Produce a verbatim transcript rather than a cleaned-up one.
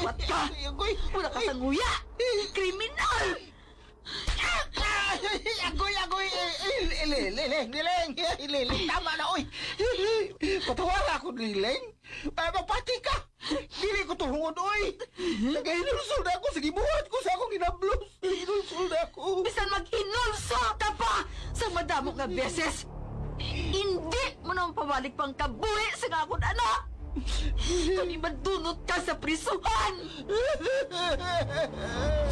Kawat ka! Agoy! Wala ka sa nguya! Kriminal! Agoy, agoy! Lileng, lileng! Lileng, tama na, oy! Patawala ako, lileng! Mapati ka! Dili ko tulungon, oy! Nagahinulsol na ako sa gibuhat ko sa akong ginablos! Hinulsol na ako! Bisan mag-inulso ka pa sa madamo nga beses! Hindi mo naman pabalik pang kabuhi sa nga akong anak! Kami madunot ka sa prisuhan!